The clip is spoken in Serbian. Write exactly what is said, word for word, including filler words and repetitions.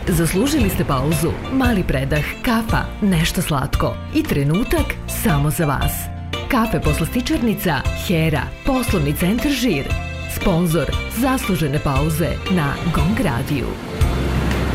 Zaslužili ste pauzu, mali predah, kafa, nešto slatko i trenutak samo za vas. Kafe poslastičarnica Hera, poslovni centar Žir. Sponzor zaslužene pauze na Gong Radiju.